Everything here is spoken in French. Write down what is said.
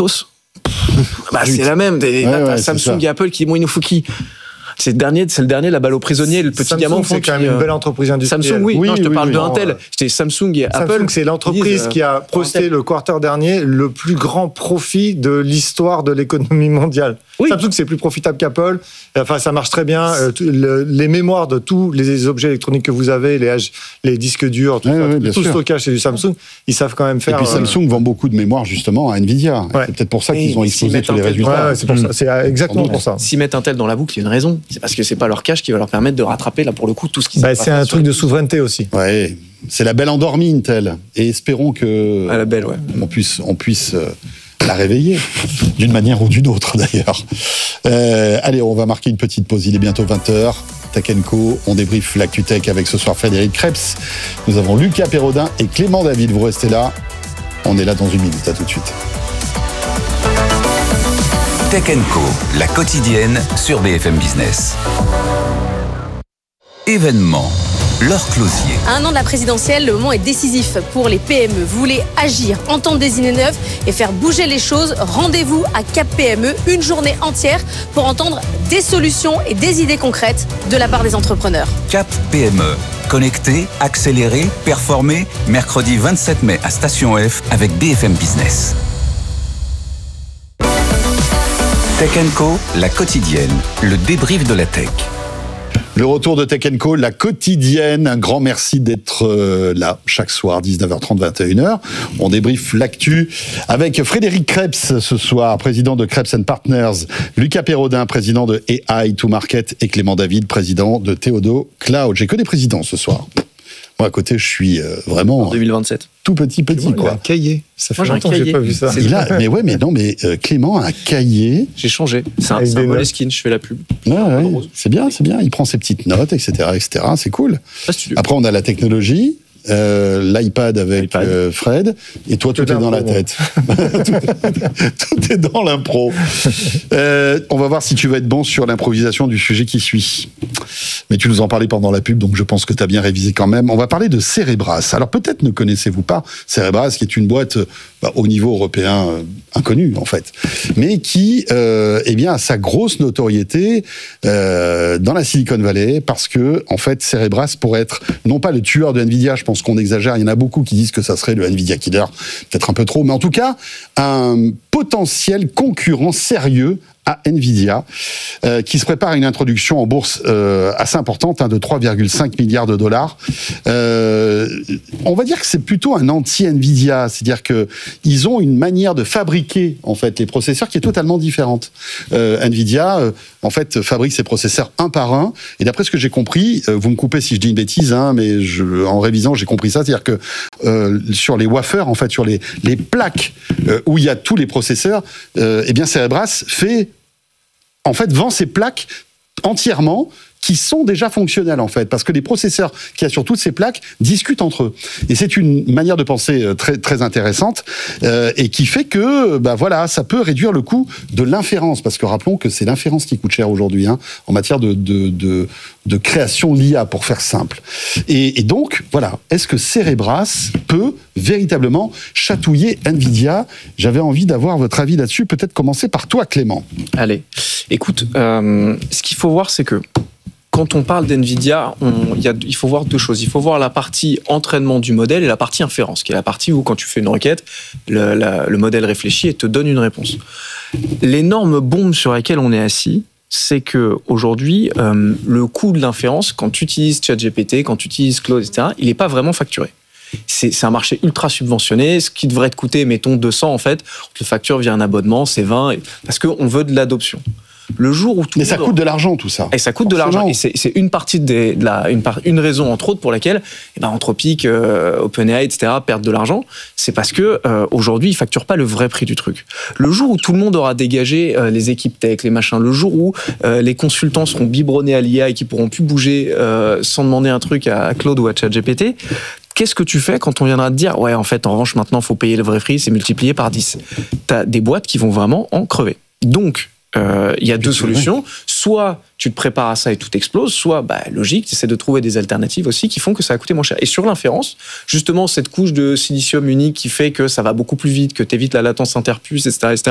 matos. C'est la même. T'as Samsung et Apple qui, il nous faut qui? C'est le dernier, la balle au prisonnier, le petit diamant. C'est quand même une belle entreprise industrielle. Samsung, non, je te parle de Intel. C'était Samsung et Apple. Samsung, c'est l'entreprise qui a posté le quarter dernier le plus grand profit de l'histoire de l'économie mondiale. Oui. Samsung, c'est plus profitable qu'Apple. Enfin, ça marche très bien. Les mémoires de tous les objets électroniques que vous avez, les disques durs, tout le stockage, c'est du Samsung. Ils savent quand même faire. Et puis Samsung vend beaucoup de mémoire justement à Nvidia. Ouais. C'est peut-être pour ça qu'ils ont explosé tous les résultats. Ouais, c'est pour ça. C'est exactement pour ça. S'ils mettent Intel dans la boucle, il y a une raison. C'est parce que c'est pas leur cash qui va leur permettre de rattraper là pour le coup tout ce qu'ils. C'est un truc de souveraineté aussi. Ouais, c'est la belle endormie Intel. Et espérons que la belle, on puisse la réveiller d'une manière ou d'une autre d'ailleurs. Allez, on va marquer une petite pause. Il est bientôt 20h. Tech & Co. On débriefe l'ActuTech avec ce soir Frédéric Krebs. Nous avons Lucas Perrodin et Clément David. Vous restez là. On est là dans une minute. À tout de suite. Tech & Co. La quotidienne sur BFM Business. Événement. Laure Closier. À 1 an de la présidentielle, le moment est décisif pour les PME. Vous voulez agir, entendre des idées neuves et faire bouger les choses? Rendez-vous à Cap PME, une journée entière pour entendre des solutions et des idées concrètes de la part des entrepreneurs. Cap PME. Connecter, accélérer, performer. Mercredi 27 mai à Station F avec BFM Business. Tech & Co, la quotidienne, le débrief de la tech. Le retour de Tech & Co, la quotidienne. Un grand merci d'être là chaque soir, 19h30, 21h. On débriefe l'actu avec Frédéric Krebs ce soir, président de Krebs & Partners, Lucas Perrodin, président de AI to Market et Clément David, président de Theodo Cloud. J'ai que des présidents ce soir. Moi, à côté, je suis vraiment... En 2027. Tout petit, quoi. Il a un cahier. Ça fait longtemps que j'ai pas vu ça. Clément a un cahier. J'ai changé. C'est un Moleskine, je fais la pub. Ouais, c'est bien. Il prend ses petites notes, etc. C'est cool. Après, on a la technologie. L'iPad avec Fred, et toi tout est dans la tête. Tout est dans l'impro. On va voir si tu vas être bon sur l'improvisation du sujet qui suit. Mais tu nous en parlais pendant la pub, donc je pense que tu as bien révisé quand même. On va parler de Cerebras. Alors peut-être ne connaissez-vous pas Cerebras, qui est une boîte au niveau européen inconnue en fait, mais qui a sa grosse notoriété dans la Silicon Valley, parce que en fait Cerebras pourrait être non pas le tueur de Nvidia, je pense qu'on exagère, il y en a beaucoup qui disent que ça serait le Nvidia Killer, peut-être un peu trop, mais en tout cas un potentiel concurrent sérieux à Nvidia, qui se prépare à une introduction en bourse assez importante, de 3,5 milliards de dollars. On va dire que c'est plutôt un anti-Nvidia, c'est-à-dire que ils ont une manière de fabriquer en fait les processeurs qui est totalement différente. Nvidia, en fait, fabrique ses processeurs un par un, et d'après ce que j'ai compris, vous me coupez si je dis une bêtise, mais en révisant, j'ai compris ça, c'est-à-dire que sur les wafers, en fait, sur les plaques où il y a tous les processeurs, Cerebras vend ces plaques entièrement qui sont déjà fonctionnels en fait, parce que les processeurs qu'il y a sur toutes ces plaques discutent entre eux. Et c'est une manière de penser très très intéressante et qui fait que ça peut réduire le coût de l'inférence, parce que rappelons que c'est l'inférence qui coûte cher aujourd'hui en matière de création l'IA, pour faire simple. Et donc voilà, est-ce que Cerebras peut véritablement chatouiller Nvidia? J'avais envie d'avoir votre avis là-dessus. Peut-être commencer par toi, Clément. Allez, écoute, ce qu'il faut voir, c'est que quand on parle d'NVIDIA, il faut voir deux choses. Il faut voir la partie entraînement du modèle et la partie inférence, qui est la partie où, quand tu fais une requête, le modèle réfléchit et te donne une réponse. L'énorme bombe sur laquelle on est assis, c'est que aujourd'hui, le coût de l'inférence, quand tu utilises ChatGPT, quand tu utilises Claude, etc., il n'est pas vraiment facturé. C'est un marché ultra subventionné. Ce qui devrait te coûter, mettons, 200, en fait, on te facture via un abonnement, c'est 20, parce qu'on veut de l'adoption. Le jour où mais ça coûte de l'argent, tout ça. Et ça coûte de l'argent. Et c'est une partie une raison, entre autres, pour laquelle Anthropic, OpenAI, etc. perdent de l'argent. C'est parce que aujourd'hui, ils facturent pas le vrai prix du truc. Le jour où tout le monde aura dégagé les équipes tech, les machins, le jour où les consultants seront biberonnés à l'IA et qui pourront plus bouger sans demander un truc à Claude ou à ChatGPT, qu'est-ce que tu fais quand on viendra te dire ouais, en fait, en revanche, maintenant, faut payer le vrai prix, c'est multiplié par 10. T'as des boîtes qui vont vraiment en crever. Donc, il y a deux solutions. Soit tu te prépares à ça et tout explose, soit, logique, tu essaies de trouver des alternatives aussi qui font que ça va coûter moins cher. Et sur l'inférence, justement, cette couche de silicium unique qui fait que ça va beaucoup plus vite, que tu évites la latence interpuce, etc.,